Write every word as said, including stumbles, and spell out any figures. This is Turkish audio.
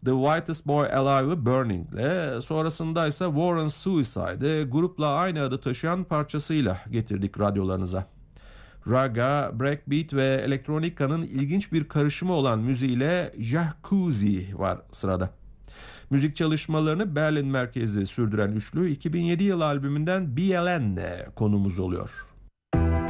The Whitest Boy Alive'ı Burning ile, sonrasında ise War and Suicide'ı grupla aynı adı taşıyan parçasıyla getirdik radyolarınıza. Raga, breakbeat ve elektronika'nın ilginç bir karışımı olan müziğiyle Jacuzzi var sırada. Müzik çalışmalarını Berlin merkezli sürdüren üçlü iki bin yedi yılı albümünden B L N konumuz oluyor.